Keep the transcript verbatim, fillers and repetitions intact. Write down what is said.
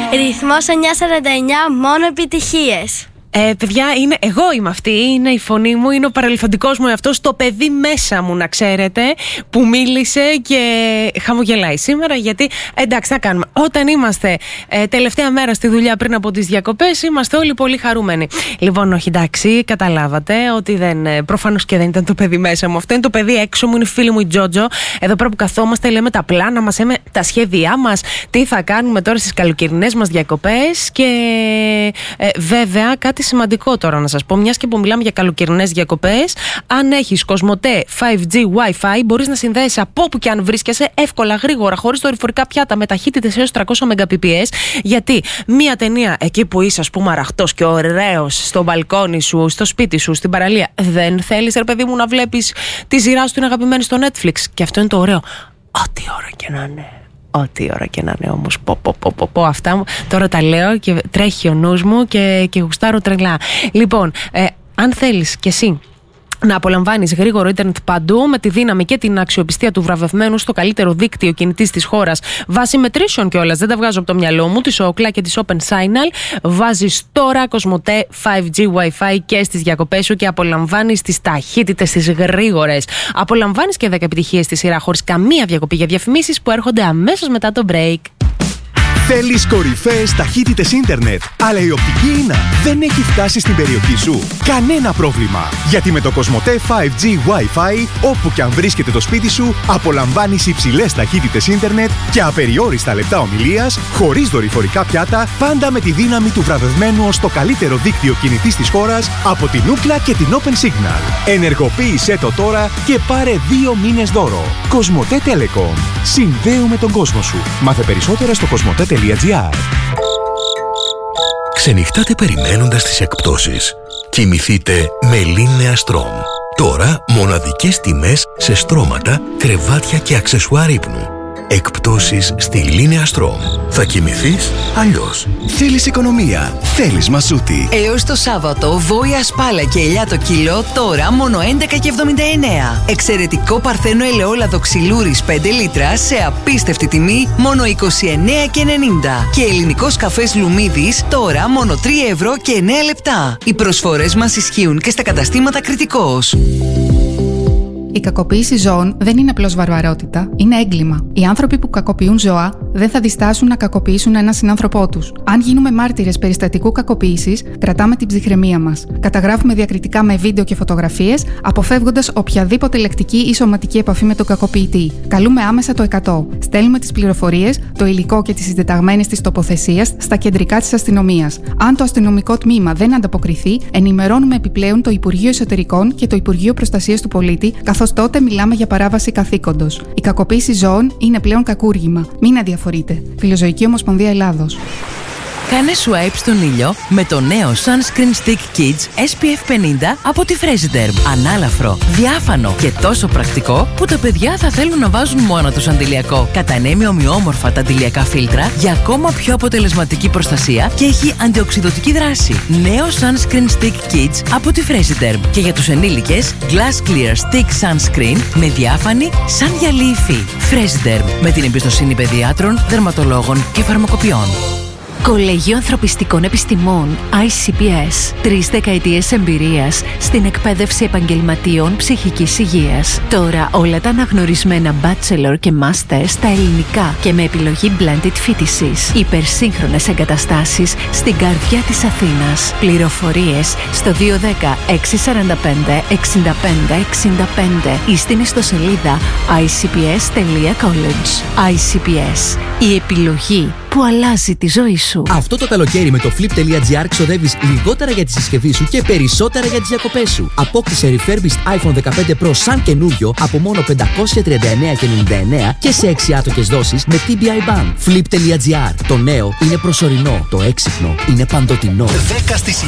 Ρυθμός εννιά σαράντα εννιά, μόνο επιτυχίες. Ε, παιδιά, είναι, εγώ είμαι αυτή, είναι η φωνή μου, είναι ο παρελθοντικός μου εαυτός, το παιδί μέσα μου, να ξέρετε, που μίλησε και χαμογελάει σήμερα, γιατί εντάξει, θα κάνουμε. Όταν είμαστε ε, τελευταία μέρα στη δουλειά πριν από τις διακοπές, είμαστε όλοι πολύ χαρούμενοι. Λοιπόν, όχι, εντάξει, καταλάβατε ότι δεν, προφανώς και δεν ήταν το παιδί μέσα μου. Αυτό είναι το παιδί έξω μου, είναι η φίλη μου η Τζότζο. Εδώ πέρα που καθόμαστε, λέμε τα πλάνα μας, λέμε τα σχέδιά μας, τι θα κάνουμε τώρα στις καλοκαιρινές μας διακοπές και ε, βέβαια κάτι σημαντικό τώρα να σας πω, μιας και που μιλάμε για καλοκαιρινές διακοπές, αν έχεις Κοσμοτέ φάιβ τζι Wi-Fi, μπορείς να συνδέεσαι από όπου και αν βρίσκεσαι εύκολα, γρήγορα, χωρίς δορυφορικά πιάτα, με ταχύτητες έως τριακόσια Mbps. Γιατί μία ταινία εκεί που είσαι, ας πούμε, αραχτός και ωραίος στο μπαλκόνι σου, στο σπίτι σου, στην παραλία, δεν θέλεις, ρε παιδί μου, να βλέπεις τη σειρά σου την αγαπημένη στο Netflix. Και αυτό είναι το ωραίο. Ό,τι ώρα και να είναι. Ό,τι ώρα και να είναι όμως, πω, πω, πω, πω, πω, αυτά μου, τώρα τα λέω και τρέχει ο νους μου και, και γουστάρω τρελά. Λοιπόν, ε, αν θέλεις κι εσύ να απολαμβάνεις γρήγορο ίντερνετ παντού, με τη δύναμη και την αξιοπιστία του βραβευμένου στο καλύτερο δίκτυο κινητής της χώρας, βάσει μετρήσεων κιόλας, δεν τα βγάζω από το μυαλό μου, της ΟΟΚΛΑ και της Open Signal, βάζεις τώρα Κοσμοτέ φάιβ τζι Wi-Fi και στις διακοπές σου και απολαμβάνεις τις ταχύτητες τις γρήγορες. Απολαμβάνεις και δέκα επιτυχίες στη σειρά χωρίς καμία διακοπή για διαφημίσεις που έρχονται αμέσως μετά το break. Θέλεις κορυφαίες ταχύτητες ίντερνετ, αλλά η οπτική ίνα δεν έχει φτάσει στην περιοχή σου? Κανένα πρόβλημα, γιατί με το Κοσμοτέ φάιβ τζι Wi-Fi, όπου και αν βρίσκεται το σπίτι σου, απολαμβάνεις υψηλές ταχύτητες ίντερνετ και απεριόριστα λεπτά ομιλίας, χωρίς δορυφορικά πιάτα, πάντα με τη δύναμη του βραβευμένου ως το καλύτερο δίκτυο κινητής της χώρας από την ΟΟΚΛΑ και την Open Signal. Ενεργοποίησέ το τώρα και πάρε δύο μήνες δώρο. Κοσμοτέ Telecom. Συνδέουμε τον κόσμο σου. Μάθε περισσότερα στο κοσμοτέ τελεία τζι άρ. Ξενυχτάτε περιμένοντας τις εκπτώσεις. Κοιμηθείτε με Λίνεα Στρομ. Τώρα μοναδικές τιμές σε στρώματα, κρεβάτια και αξεσουάρ ύπνου. Εκπτώσεις στη Λίνεα Στρομ. Θα κοιμηθείς αλλιώς. Θέλεις οικονομία, θέλεις μασούτη. Έως το Σάββατο, βόηα σπάλα και ελιά το κιλό, τώρα μόνο έντεκα και εβδομήντα εννέα. Εξαιρετικό παρθένο ελαιόλαδο ξυλούρης πέντε λίτρα σε απίστευτη τιμή, μόνο είκοσι εννέα και ενενήντα. Και ελληνικός καφές Λουμίδης, τώρα μόνο τρία ευρώ και εννέα λεπτά. Οι προσφορές μας ισχύουν και στα καταστήματα Κρητικός. Η κακοποίηση ζώων δεν είναι απλώς βαρβαρότητα, είναι έγκλημα. Οι άνθρωποι που κακοποιούν ζώα δεν θα διστάσουν να κακοποιήσουν έναν συνάνθρωπό τους. Αν γίνουμε μάρτυρες περιστατικού κακοποίησης, κρατάμε την ψυχραιμία μας. Καταγράφουμε διακριτικά με βίντεο και φωτογραφίες, αποφεύγοντας οποιαδήποτε λεκτική ή σωματική επαφή με τον κακοποιητή. Καλούμε άμεσα το εκατό. Στέλνουμε τις πληροφορίες, το υλικό και τις συντεταγμένες της τοποθεσίας στα κεντρικά της αστυνομίας. Αν το αστυνομικό τμήμα δεν ανταποκριθεί, ενημερώνουμε επιπλέον το Υπουργείο Εσωτερικών και το Υπουργείο Προστασίας του Πολίτη, καθώς τότε μιλάμε για παράβαση καθήκοντος. Η κακοποίηση ζώων είναι πλέον κακούργημα. Μην αδιαφορείτε. Φιλοζωική Ομοσπονδία Ελλάδος. Κάνε swipe στον ήλιο με το νέο Sunscreen Stick Kids ες πι εφ πενήντα από τη Fresiderm. Ανάλαφρο, διάφανο και τόσο πρακτικό που τα παιδιά θα θέλουν να βάζουν μόνο τους αντιλιακό. Κατανέμει ομοιόμορφα τα αντιλιακά φίλτρα για ακόμα πιο αποτελεσματική προστασία και έχει αντιοξυδωτική δράση. Νέο Sunscreen Stick Kids από τη Fresiderm. Και για τους ενήλικες, Glass Clear Stick Sunscreen με διάφανη σαν γυαλί υφή. Fresiderm, με την εμπιστοσύνη παιδιάτρων, δερματολόγων και φαρμακοποιών. Κολέγιο Ανθρωπιστικών Επιστημών άι σι πι ες. Τρεις δεκαετίες εμπειρίας στην εκπαίδευση επαγγελματίων ψυχικής υγείας. Τώρα όλα τα αναγνωρισμένα bachelor και master στα ελληνικά και με επιλογή blended φοιτησής. Υπερσύγχρονες εγκαταστάσεις στην καρδιά της Αθήνας. Πληροφορίες στο δύο ένα μηδέν έξι τέσσερα πέντε εξήντα πέντε εξήντα πέντε ή στην ιστοσελίδα άι σι πι ες τελεία college. άι σι πι ες. Η επιλογή που αλλάζει τη ζωή σου. Αυτό το καλοκαίρι με το flip.gr ξοδεύεις λιγότερα για τη συσκευή σου και περισσότερα για τις διακοπές σου. Απόκτησε refurbished iPhone δεκαπέντε Pro σαν καινούριο από μόνο πεντακόσια τριάντα εννέα και ενενήντα εννέα και σε έξι άτοκες δόσεις με τι μπι άι Bank. Flip.gr. Το νέο είναι προσωρινό. Το έξυπνο είναι παντοτινό.